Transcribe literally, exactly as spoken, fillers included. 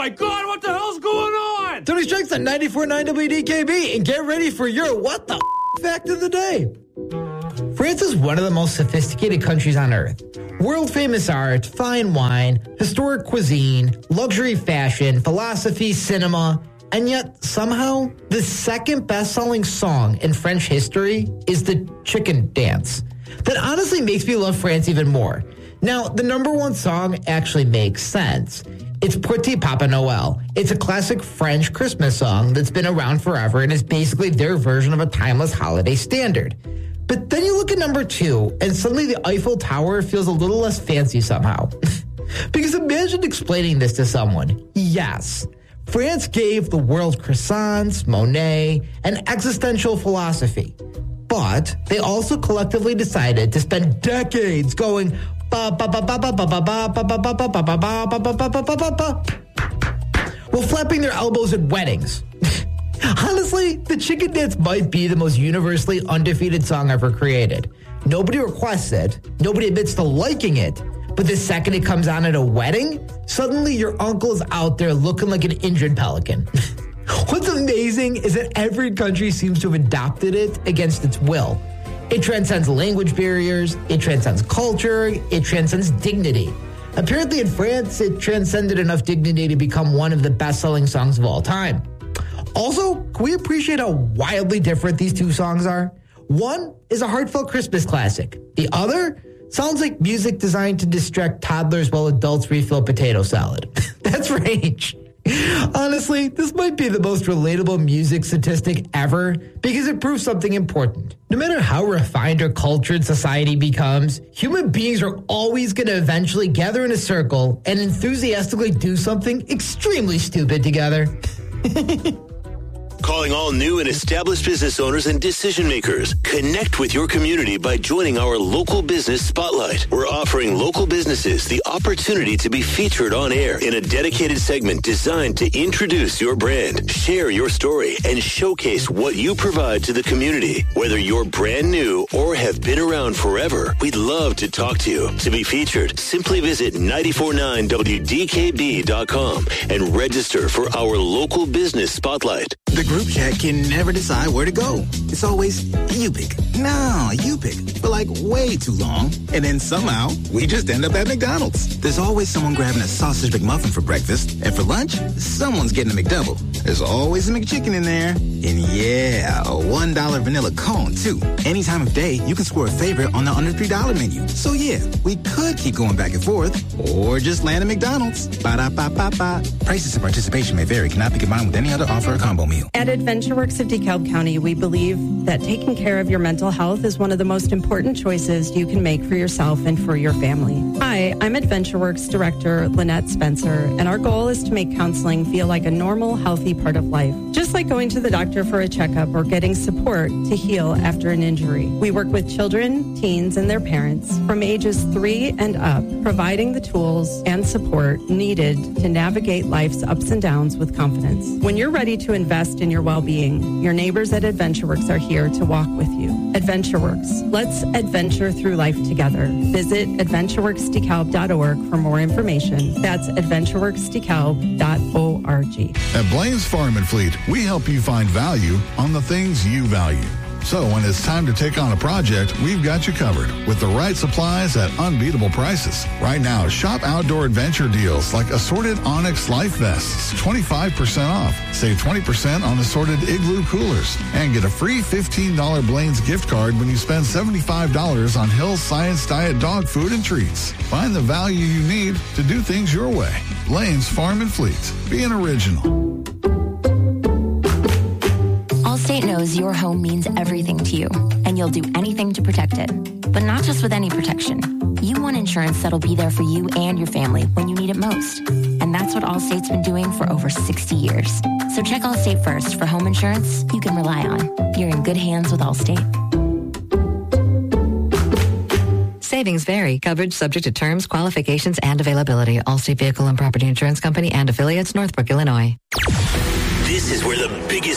my God, what the hell's going on? Tony Strikes on ninety-four point nine W D K B, and get ready for your what the f- fact of the day. France is one of the most sophisticated countries on earth. World-famous art, fine wine, historic cuisine, luxury fashion, philosophy, cinema, and yet somehow the second best-selling song in French history is the Chicken Dance. That honestly makes me love France even more. Now, the number one song actually makes sense. It's Petit Papa Noel. It's a classic French Christmas song that's been around forever and is basically their version of a timeless holiday standard. But then you look at number two, and suddenly the Eiffel Tower feels a little less fancy somehow. Because imagine explaining this to someone. Yes, France gave the world croissants, Monet, and existential philosophy. But they also collectively decided to spend decades going while flapping their elbows at weddings. Honestly, the Chicken Dance might be the most universally undefeated song ever created. Nobody requests it, nobody admits to liking it, but the second it comes on at a wedding, suddenly your uncle is out there looking like an injured pelican. What's amazing is that every country seems to have adopted it against its will. It transcends language barriers, it transcends culture, it transcends dignity. Apparently in France, it transcended enough dignity to become one of the best-selling songs of all time. Also, can we appreciate how wildly different these two songs are? One is a heartfelt Christmas classic. The other sounds like music designed to distract toddlers while adults refill potato salad. That's Rage. Honestly, this might be the most relatable music statistic ever because it proves something important. No matter how refined or cultured society becomes, human beings are always going to eventually gather in a circle and enthusiastically do something extremely stupid together. Calling all new and established business owners and decision makers. Connect with your community by joining our Local Business Spotlight. We're offering local businesses the opportunity to be featured on air in a dedicated segment designed to introduce your brand, share your story, and showcase what you provide to the community. Whether you're brand new or have been around forever, we'd love to talk to you. To be featured, simply visit nine four nine W D K B dot com and register for our Local Business Spotlight. The group chat can never decide where to go. It's always, you pick. No, you pick. For like way too long. And then somehow, we just end up at McDonald's. There's always someone grabbing a sausage McMuffin for breakfast. And for lunch, someone's getting a McDouble. There's always a McChicken in there. And yeah, a one dollar vanilla cone, too. Any time of day, you can score a favorite on the under three dollar menu. So yeah, we could keep going back and forth. Or just land at McDonald's. Ba-da-ba-ba-ba. Prices and participation may vary. Cannot be combined with any other offer or combo meal. At AdventureWorks of DeKalb County, we believe that taking care of your mental health is one of the most important choices you can make for yourself and for your family. Hi, I'm AdventureWorks Director Lynette Spencer, and our goal is to make counseling feel like a normal, healthy part of life. Just like going to the doctor for a checkup or getting support to heal after an injury. We work with children, teens, and their parents from ages three and up, providing the tools and support needed to navigate life's ups and downs with confidence. When you're ready to invest in your well-being, your neighbors at AdventureWorks are here to walk with you. AdventureWorks. Let's adventure through life together. Visit adventure works d calb dot org for more information. That's adventure works d calb dot org. At Blaine's Farm and Fleet, we help you find value on the things you value. So when it's time to take on a project, we've got you covered with the right supplies at unbeatable prices. Right now, shop outdoor adventure deals like assorted Onyx life vests, twenty-five percent off. Save twenty percent on assorted Igloo coolers. And get a free fifteen dollars Blaine's gift card when you spend seventy-five dollars on Hill's Science Diet dog food and treats. Find the value you need to do things your way. Blaine's Farm and Fleet. Be an original. Allstate knows your home means everything to you, and you'll do anything to protect it. But not just with any protection. You want insurance that'll be there for you and your family when you need it most. And that's what Allstate's been doing for over sixty years. So check Allstate first for home insurance you can rely on. You're in good hands with Allstate. Savings vary. Coverage subject to terms, qualifications, and availability. Allstate Vehicle and Property Insurance Company and affiliates, Northbrook, Illinois. This is where the biggest